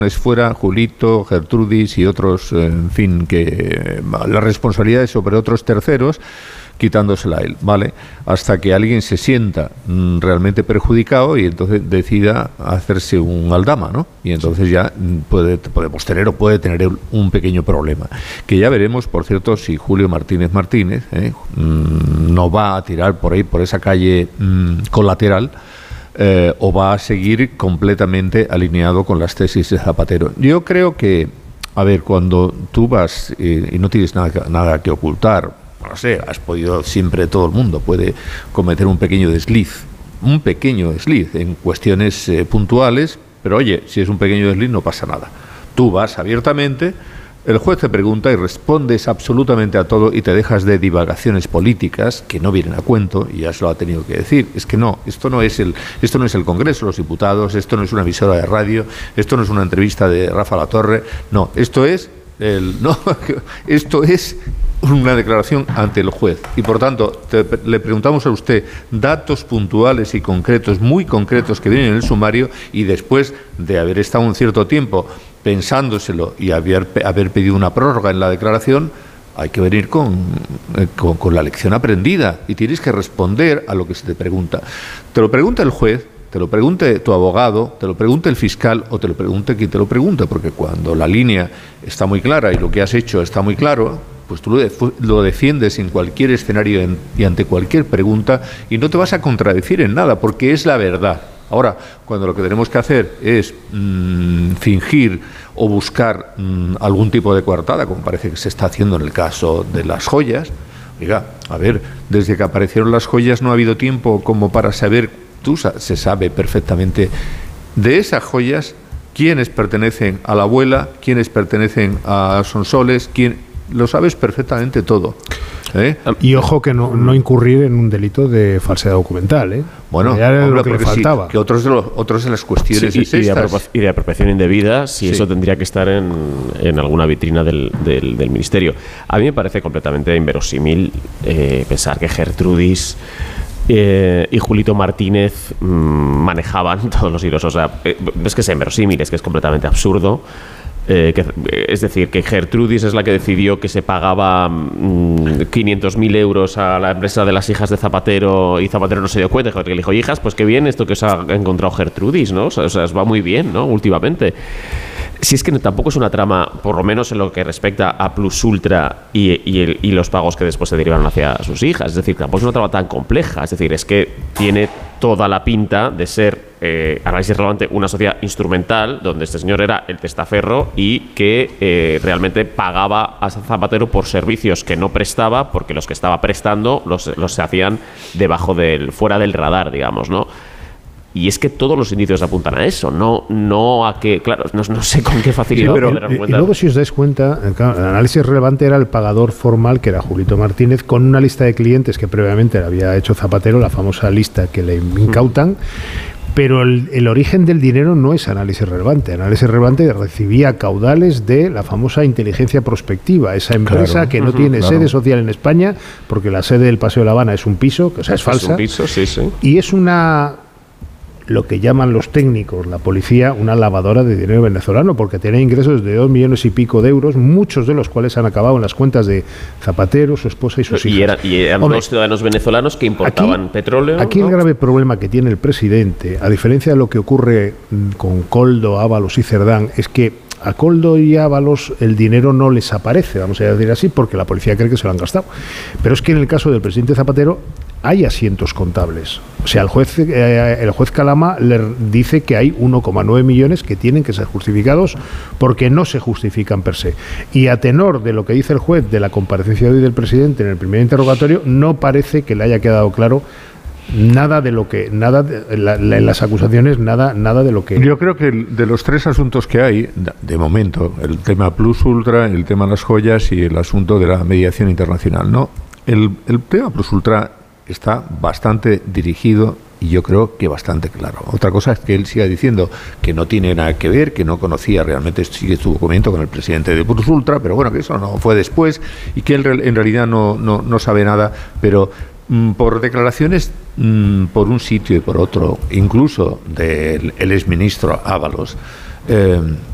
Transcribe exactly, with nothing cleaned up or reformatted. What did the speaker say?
fuera Julito, Gertrudis y otros, en fin, que las responsabilidades sobre otros terceros, quitándosela a él, ¿vale? Hasta que alguien se sienta mm, realmente perjudicado y entonces decida hacerse un aldama, ¿no? Y entonces ya puede, podemos tener o puede tener un pequeño problema. Que ya veremos, por cierto, si Julio Martínez Martínez ¿eh? mm, no va a tirar por ahí, por esa calle mm, colateral, Eh, o va a seguir completamente alineado con las tesis de Zapatero. Yo creo que, a ver, cuando tú vas eh, y no tienes nada, nada que ocultar, no sé, has podido, siempre todo el mundo puede cometer un pequeño desliz, un pequeño desliz en cuestiones eh, puntuales, pero oye, si es un pequeño desliz no pasa nada. Tú vas abiertamente, el juez te pregunta y respondes absolutamente a todo y te dejas de divagaciones políticas que no vienen a cuento, y ya se lo ha tenido que decir. Es que no, esto no es el, esto no es el Congreso de los Diputados, esto no es una emisora de radio, esto no es una entrevista de Rafa Latorre, no, esto es el, no, esto es una declaración ante el juez. Y por tanto, te, le preguntamos a usted datos puntuales y concretos, muy concretos, que vienen en el sumario, y después de haber estado un cierto tiempo pensándoselo y haber, haber pedido una prórroga en la declaración, hay que venir con, con, con la lección aprendida y tienes que responder a lo que se te pregunta. Te lo pregunta el juez, te lo pregunte tu abogado, te lo pregunte el fiscal o te lo pregunte quien te lo pregunta, porque cuando la línea está muy clara y lo que has hecho está muy claro, pues tú lo, de, lo defiendes en cualquier escenario en, y ante cualquier pregunta, y no te vas a contradecir en nada, porque es la verdad. Ahora, cuando lo que tenemos que hacer es mmm, fingir o buscar mmm, algún tipo de coartada, como parece que se está haciendo en el caso de las joyas, oiga, a ver, desde que aparecieron las joyas no ha habido tiempo como para saber, tú se sabe perfectamente de esas joyas quiénes pertenecen a la abuela, quiénes pertenecen a Sonsoles, quién... Lo sabes perfectamente todo. ¿eh? Y ojo que no, no incurrir en un delito de falsedad documental. ¿eh? Bueno, ya era hombre, lo que le faltaba. Sí, que otros de, los, otros de las cuestiones sí, y, es y, de y de apropiación indebida, si sí. Eso tendría que estar en, en alguna vitrina del, del, del Ministerio. A mí me parece completamente inverosímil eh, pensar que Gertrudis Eh, y Julito Martínez mmm, manejaban todos los hilos. O sea, eh, es que es inverosímil, es que es completamente absurdo. Eh, que, es decir, que Gertrudis es la que decidió que se pagaba mmm, quinientos mil euros a la empresa de las hijas de Zapatero y Zapatero no se dio cuenta, porque le dijo, hijas, pues qué bien esto que os ha encontrado Gertrudis, ¿no? O sea, o sea, os va muy bien, ¿no? Últimamente. Si es que tampoco es una trama, por lo menos en lo que respecta a Plus Ultra y, y, el, y los pagos que después se derivaron hacia sus hijas. Es decir, tampoco es una trama tan compleja. Es decir, es que tiene toda la pinta de ser, eh, análisis relevante, una sociedad instrumental donde este señor era el testaferro y que eh, realmente pagaba a Zapatero por servicios que no prestaba, porque los que estaba prestando los, los se hacían debajo del, fuera del radar, digamos, ¿no? Y es que todos los indicios apuntan a eso, no, no a que, claro, no, no sé con qué facilidad. Sí, pero, y, y luego, si os dais cuenta, claro, el análisis relevante era el pagador formal, que era Julito Martínez, con una lista de clientes que previamente le había hecho Zapatero, la famosa lista que le incautan. Mm. Pero el, el origen del dinero no es análisis relevante. Análisis relevante recibía caudales de la famosa inteligencia prospectiva, esa empresa claro, que no uh-huh, tiene claro. sede social en España, porque la sede del Paseo de La Habana es un piso, o sea, es, es falsa. Un piso, sí, sí. Y es una... lo que llaman los técnicos, la policía, una lavadora de dinero venezolano, porque tenía ingresos de dos millones y pico de euros, muchos de los cuales han acabado en las cuentas de Zapatero, su esposa y sus hijos. Y, era, y eran Hombre, dos ciudadanos venezolanos que importaban aquí, petróleo. Aquí ¿no? el grave problema que tiene el presidente, a diferencia de lo que ocurre con Koldo, Ábalos y Cerdán, es que a Koldo y Ábalos el dinero no les aparece, vamos a decir así, porque la policía cree que se lo han gastado. Pero es que en el caso del presidente Zapatero hay asientos contables. O sea, el juez, eh, el juez Calama le dice que hay uno coma nueve millones que tienen que ser justificados porque no se justifican per se. Y a tenor de lo que dice el juez de la comparecencia de hoy del presidente en el primer interrogatorio, no parece que le haya quedado claro nada de lo que, nada de, la, la, en las acusaciones, nada, nada de lo que... Yo creo que de los tres asuntos que hay, de momento, el tema Plus Ultra, el tema de las joyas y el asunto de la mediación internacional, ¿no? El, el tema Plus Ultra está bastante dirigido y yo creo que bastante claro. Otra cosa es que él siga diciendo que no tiene nada que ver, que no conocía realmente sigue su documento con el presidente de Plus Ultra, pero bueno, que eso no fue después y que él en realidad no, no, no sabe nada, pero mmm, por declaraciones mmm, por un sitio y por otro, incluso del el exministro Ábalos, eh,